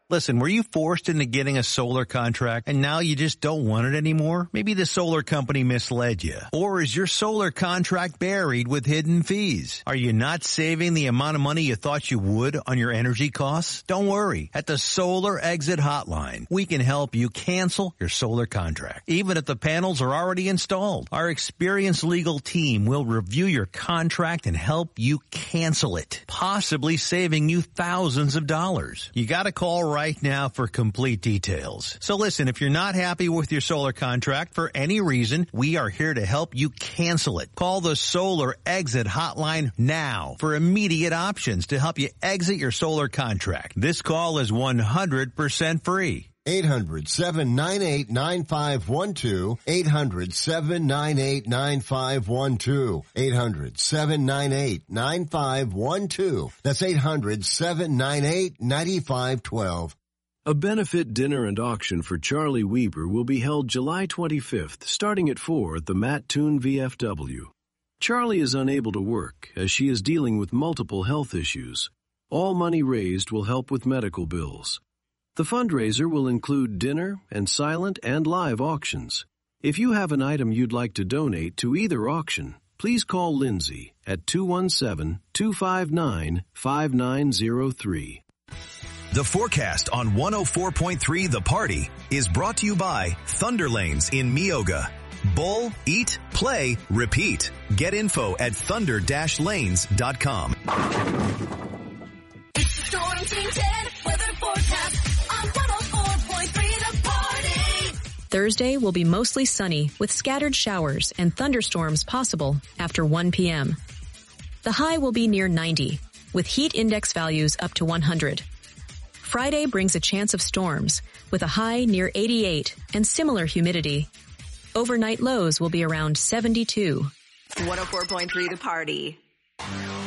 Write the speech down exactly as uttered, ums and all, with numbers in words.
Listen, were you forced into getting a solar contract and now you just don't want it anymore? Maybe the solar company misled you. Or is your solar contract buried with hidden fees? Are you not saving the amount of money you thought you would on your energy costs? Don't worry. At the Solar Exit Hotline, we can help you cancel your solar contract, even if the panels are already installed. Our experienced legal team will review your contract and help you cancel it, possibly saving you thousands of dollars. You gotta call right right now for complete details. So listen, if you're not happy with your solar contract for any reason, we are here to help you cancel it. Call the Solar Exit Hotline now for immediate options to help you exit your solar contract. This call is one hundred percent free. eight hundred, seven nine eight, nine five one two. eight hundred, seven nine eight, nine five one two. eight hundred, seven nine eight, nine five one two. That's eight hundred, seven nine eight, nine five one two. A benefit dinner and auction for Charlie Weber will be held July twenty-fifth, starting at four at the Mattoon V F W. Charlie is unable to work as she is dealing with multiple health issues. All money raised will help with medical bills. The fundraiser will include dinner and silent and live auctions. If you have an item you'd like to donate to either auction, please call Lindsay at two one seven, two five nine, five nine zero three. The forecast on one oh four point three The Party is brought to you by Thunder Lanes in Meoga. Bowl, eat, play, repeat. Get info at thunder dash lanes dot com. It's the Storm Team ten weather forecast on one oh four point three The Party. Thursday will be mostly sunny with scattered showers and thunderstorms possible after one p.m. The high will be near ninety, with heat index values up to one hundred. Friday brings a chance of storms, with a high near eighty-eight and similar humidity. Overnight lows will be around seventy-two. one oh four point three The Party.